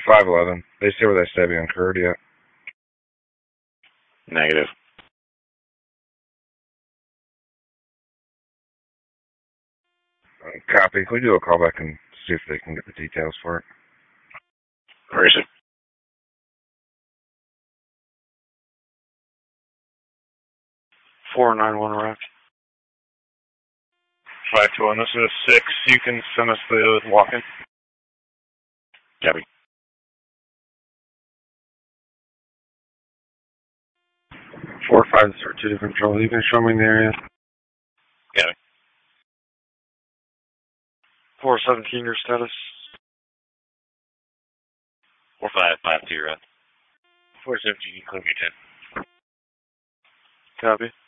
511. They say where they stay being incurred yet. Negative. Copy. Can we do a call back and see if they can get the details for it? Where is it? 491 Rock. 521, this is a 6. You can send us the walk-in. Copy. 4-5, this are 2 different patrols. You can show me in the area. Copy. 417, your status? 4552, Rod. 417, you clear me 10. Copy.